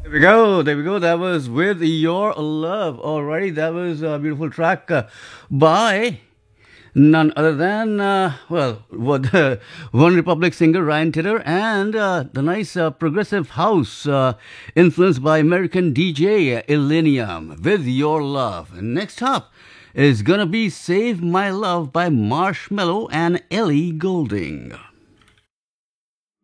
There we go. There we go. That was With Your Love. Alrighty, that was a beautiful track by none other than, One Republic singer Ryan Tedder and the nice progressive house influenced by American DJ Illenium. With Your Love. And next up is gonna be Save My Love by Marshmello and Ellie Goulding.